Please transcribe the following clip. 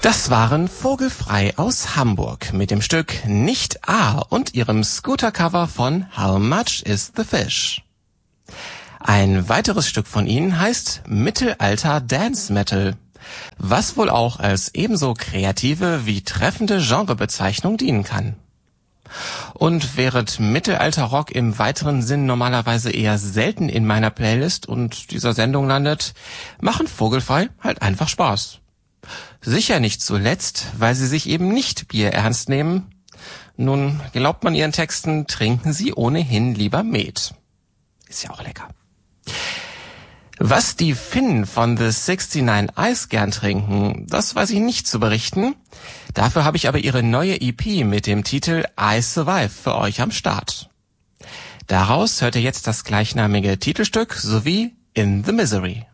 Das waren Vogelfrei aus Hamburg mit dem Stück Nicht A und ihrem Scooter-Cover von How Much is the Fish? Ein weiteres Stück von ihnen heißt Mittelalter Dance Metal, was wohl auch als ebenso kreative wie treffende Genrebezeichnung dienen kann. Und während Mittelalter-Rock im weiteren Sinn normalerweise eher selten in meiner Playlist und dieser Sendung landet, machen Vogelfrei halt einfach Spaß. Sicher nicht zuletzt, weil sie sich eben nicht Bier ernst nehmen. Nun, glaubt man ihren Texten, trinken sie ohnehin lieber Met. Ist ja auch lecker. Was die Finnen von The 69 Eyes gern trinken, das weiß ich nicht zu berichten. Dafür habe ich aber ihre neue EP mit dem Titel I Survive für euch am Start. Daraus hört ihr jetzt das gleichnamige Titelstück sowie In the Misery.